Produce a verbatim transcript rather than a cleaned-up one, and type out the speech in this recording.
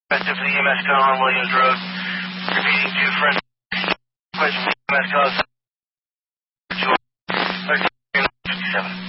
Requested for the E M S call on Williams Road. Repeating two friends. Requested for the E M S call. fifty-seven.